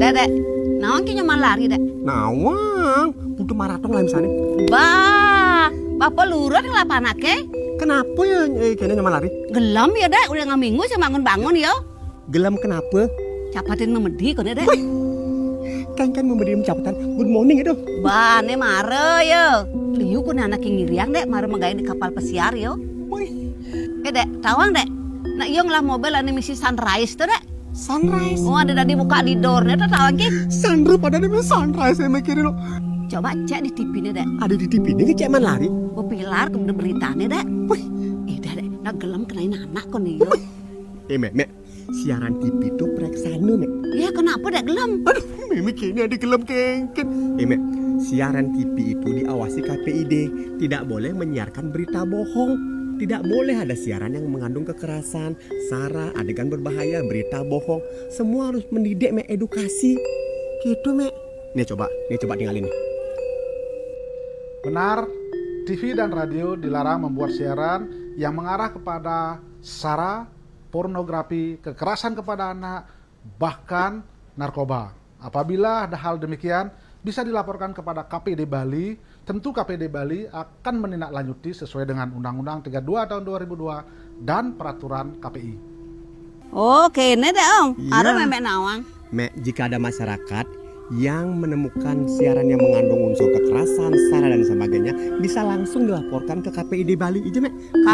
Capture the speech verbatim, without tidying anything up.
Dek, dek. Nawang ki nyaman lari, Dek. Nawang, butuh maraton lah misalnya. Bah, papa lurut ngelapanake. Kenapa ya eh, kayaknya nyaman lari? Gelam ya, Dek. Udah ngaminggu saya bangun-bangun ya. Gelam kenapa? Capatin memedi kok, Dek. Kan kan memberi ucapan good morning itu. Bah, ne mare ya. Liu ku anak yang ngiriang, Dek. Mare menggaya di kapal pesiar ya. Eh, Dek, tawang, Dek. Nak iyo ngelah mobil ane misi sunrise tuh, Dek. Sunrise. Oh, ada tadi buka di doornya tuh tawang ki. Sunrise pada nih sunrise saya mikirin lo. Coba cek di T V-nya, Dek. Ada di T V ini kecek man lari. Oh, pilar kemudian beritanya, Dek. Wih, eh, Dek, Dek. Nak gelam kenain anak kok nih, yo. eh, Mek, Mek. Siaran T V itu periksaan Mek. Ya, kenapa, Dek, gelam? Aduh, Mimi kayaknya ada gelam kengken. Eh, Mek. Siaran T V itu diawasi K P I D. Tidak boleh menyiarkan berita bohong. Tidak boleh ada siaran yang mengandung kekerasan, sara, adegan berbahaya, berita bohong. Semua harus mendidik, Mek, edukasi. Gitu, Mek. Nih coba, nih coba tinggalin nih. Benar, T V dan radio dilarang membuat siaran yang mengarah kepada sara, pornografi, kekerasan kepada anak, bahkan narkoba. Apabila ada hal demikian, bisa dilaporkan kepada K P I D Bali. Tentu K P I D Bali akan menindaklanjuti sesuai dengan Undang-Undang tiga puluh dua tahun dua ribu dua dan peraturan K P I. Oke, ini deh, Om. Iya. Ada memek nawang. Mek, jika ada masyarakat yang menemukan siaran yang mengandung unsur kekerasan, sara dan sebagainya, bisa langsung dilaporkan ke K P I D Bali. Ije, Mek.